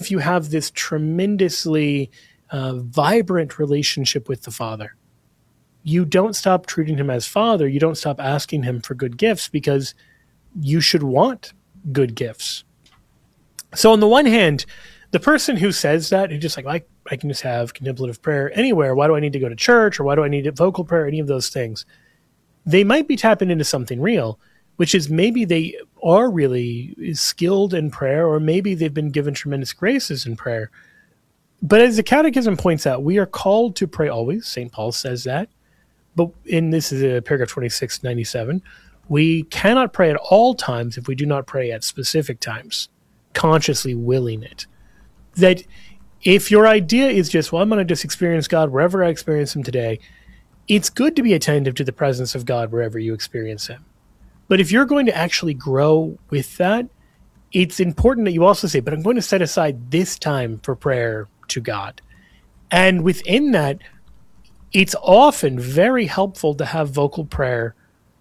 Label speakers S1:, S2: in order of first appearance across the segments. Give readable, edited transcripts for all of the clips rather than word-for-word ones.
S1: if you have this tremendously vibrant relationship with the Father, you don't stop treating him as Father. You don't stop asking him for good gifts because you should want good gifts. So on the one hand, the person who says that, who just like, I can just have contemplative prayer anywhere. Why do I need to go to church, or why do I need vocal prayer? Any of those things. They might be tapping into something real, which is maybe they are really skilled in prayer, or maybe they've been given tremendous graces in prayer. But as the Catechism points out, we are called to pray always. St. Paul says that. But this is paragraph 2697. We cannot pray at all times if we do not pray at specific times, consciously willing it. That if your idea is just, well, I'm going to just experience God wherever I experience him today, it's good to be attentive to the presence of God wherever you experience him. But if you're going to actually grow with that, it's important that you also say, but I'm going to set aside this time for prayer to God. And within that, it's often very helpful to have vocal prayer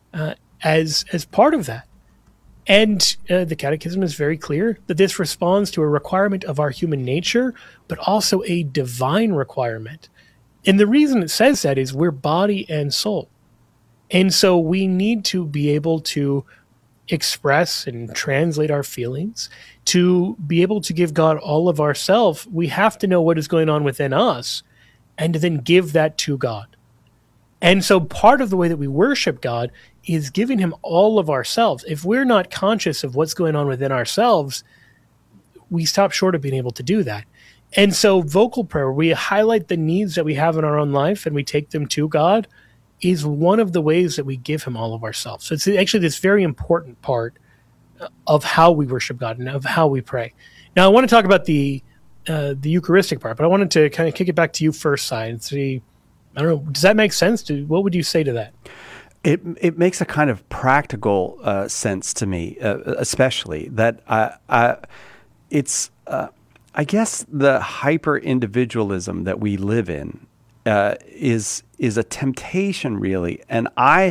S1: as part of that. And the Catechism is very clear that this responds to a requirement of our human nature, but also a divine requirement. And the reason it says that is we're body and soul. And so we need to be able to express and translate our feelings. To be able to give God all of ourselves, we have to know what is going on within us and to then give that to God. And so part of the way that we worship God is giving him all of ourselves. If we're not conscious of what's going on within ourselves, we stop short of being able to do that. And so vocal prayer, we highlight the needs that we have in our own life and we take them to God, is one of the ways that we give him all of ourselves. So it's actually this very important part of how we worship God and of how we pray. Now, I want to talk about the Eucharistic part, but I wanted to kind of kick it back to you first, Si, and see, I don't know, does that make sense? What would you say to that?
S2: It makes a kind of practical sense to me, especially that I guess the hyper-individualism that we live in is a temptation, really. And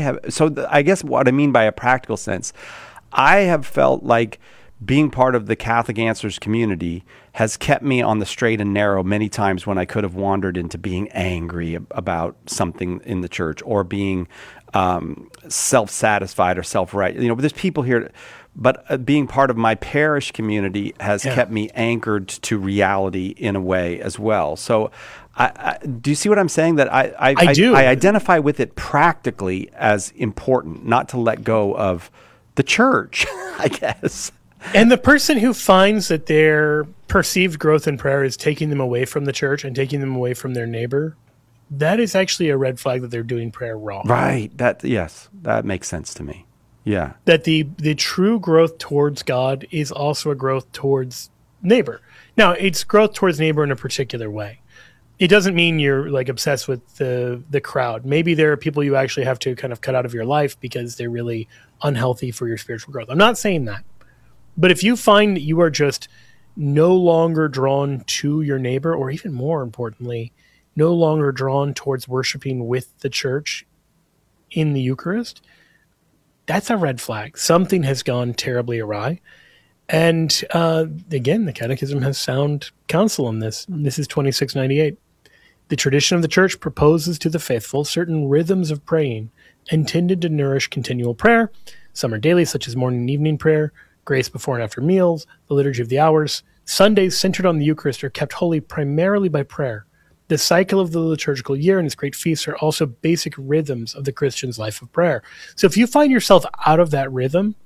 S2: I guess what I mean by a practical sense, I have felt like being part of the Catholic Answers community has kept me on the straight and narrow many times when I could have wandered into being angry about something in the church or being self-satisfied or self-right. There's people here, but being part of my parish community has kept me anchored to reality in a way as well. So do you see what I'm saying? That I
S1: do.
S2: I identify with it practically as important, not to let go of the church, I guess.
S1: And the person who finds that their perceived growth in prayer is taking them away from the church and taking them away from their neighbor, that is actually a red flag that they're doing prayer wrong.
S2: Right. Yes, that makes sense to me. Yeah.
S1: That the true growth towards God is also a growth towards neighbor. Now, it's growth towards neighbor in a particular way. It doesn't mean you're like obsessed with the crowd. Maybe there are people you actually have to kind of cut out of your life because they're really unhealthy for your spiritual growth. I'm not saying that. But if you find that you are just no longer drawn to your neighbor, or even more importantly, no longer drawn towards worshiping with the church in the Eucharist, that's a red flag. Something has gone terribly awry. And again, the Catechism has sound counsel on this. This is 2698. The tradition of the church proposes to the faithful certain rhythms of praying intended to nourish continual prayer. Some are daily, such as morning and evening prayer, grace before and after meals, the liturgy of the hours. Sundays centered on the Eucharist are kept holy primarily by prayer. The cycle of the liturgical year and its great feasts are also basic rhythms of the Christian's life of prayer. So if you find yourself out of that rhythm,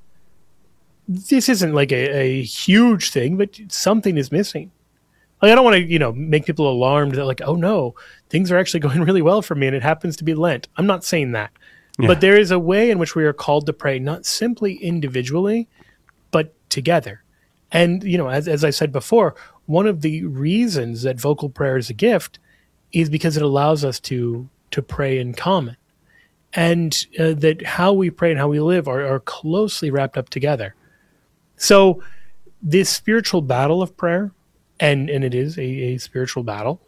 S1: this isn't like a huge thing, but something is missing. Like, I don't want to, make people alarmed that like, oh no, things are actually going really well for me and it happens to be Lent. I'm not saying that. Yeah. But there is a way in which we are called to pray, not simply individually, but together. And, as I said before, one of the reasons that vocal prayer is a gift is because it allows us to pray in common. And that how we pray and how we live are closely wrapped up together. So this spiritual battle of prayer, and it is a spiritual battle,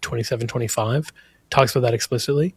S1: 2725 talks about that explicitly.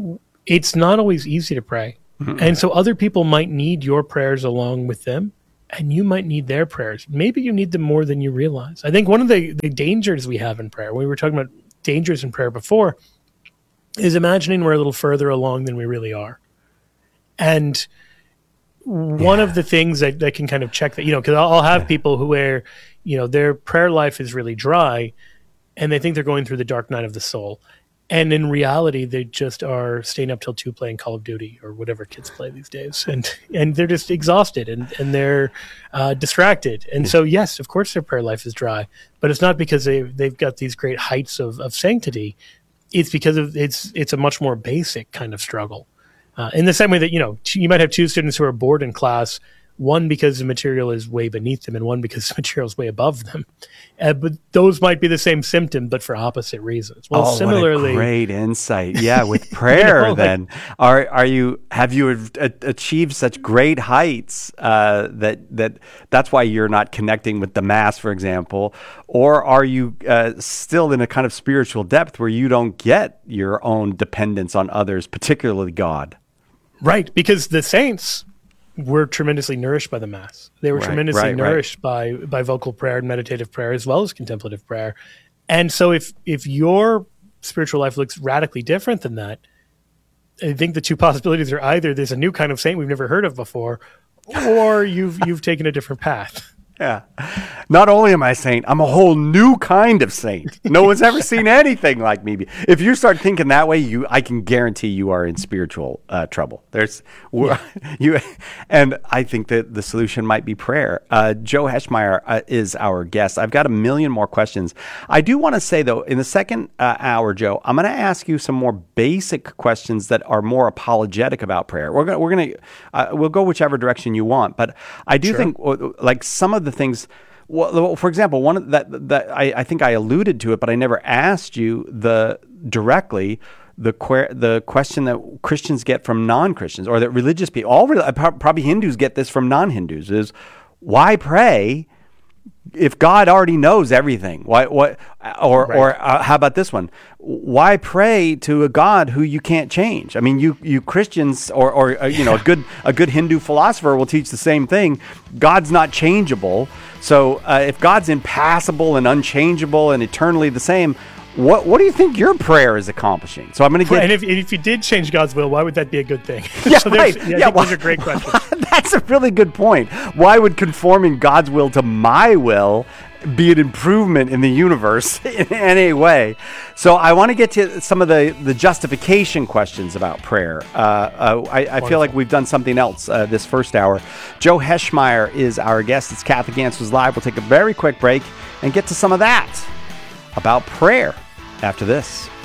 S1: It's not always easy to pray. Mm-hmm. And so other people might need your prayers along with them. and you might need their prayers. Maybe you need them more than you realize. I think one of the dangers we have in prayer, we were talking about dangers in prayer before, is imagining we're a little further along than we really are. And one of the things that can kind of check that, because I'll have people where, their prayer life is really dry and they think they're going through the dark night of the soul. And in reality, they just are staying up till 2 playing Call of Duty or whatever kids play these days. And they're just exhausted and they're distracted. And so, yes, of course their prayer life is dry, but it's not because they've got these great heights of sanctity. It's because it's a much more basic kind of struggle. In the same way that, you might have 2 students who are bored in class, one because the material is way beneath them and one because the material is way above them. But those might be the same symptom, but for opposite reasons. Well, similarly,
S2: what a great insight. Yeah, with prayer, then have you achieved such great heights that's why you're not connecting with the Mass, for example, or are you still in a kind of spiritual depth where you don't get your own dependence on others, particularly God?
S1: Right, because the saints were tremendously nourished by the Mass. They were tremendously nourished by vocal prayer and meditative prayer as well as contemplative prayer. And so if your spiritual life looks radically different than that, I think the 2 possibilities are either there's a new kind of saint we've never heard of before, or you've taken a different path.
S2: Yeah. Not only am I a saint, I'm a whole new kind of saint. No one's ever seen anything like me. If you start thinking that way, I can guarantee you are in spiritual trouble. And I think that the solution might be prayer. Joe Heschmeyer is our guest. I've got a million more questions. I do want to say, though, in the second hour, Joe, I'm going to ask you some more basic questions that are more apologetic about prayer. We'll go whichever direction you want, but I do think like some of the things. Well, for example, one that I think I alluded to it, but I never asked you directly. The question that Christians get from non-Christians, or that religious people, probably Hindus get this from non-Hindus, is why pray if God already knows everything? Or how about this one? Why pray to a God who you can't change? I mean, you Christians or a good Hindu philosopher will teach the same thing. God's not changeable. So if God's impassible and unchangeable and eternally the same, what do you think your prayer is accomplishing? So I'm going to get.
S1: And if you did change God's will, why would that be a good thing?
S2: Yeah, right.
S1: Those are great questions.
S2: That's a really good point. Why would conforming God's will to my will be an improvement in the universe in any way? So I want to get to some of the justification questions about prayer. I feel like we've done something else this first hour. Joe Heschmeyer is our guest. It's Catholic Answers Live. We'll take a very quick break and get to some of that about prayer after this.